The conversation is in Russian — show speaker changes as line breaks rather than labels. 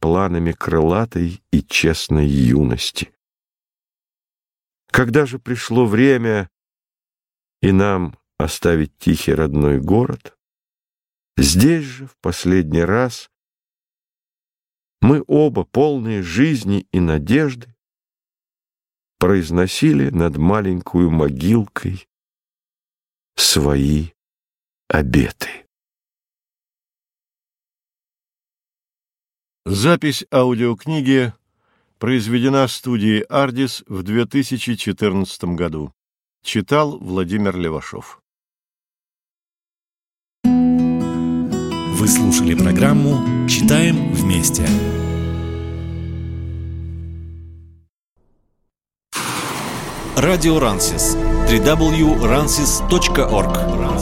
планами крылатой и честной юности. Когда же пришло время и нам оставить тихий родной город, здесь же в последний раз мы оба, полные жизни и надежды, произносили над маленькою могилкой свои обеты.
Запись аудиокниги произведена студией «Ардис» в 2014 году. Читал Владимир Левашов.
Вы слушали программу «Читаем вместе». Радио Рансис. www.ransis.org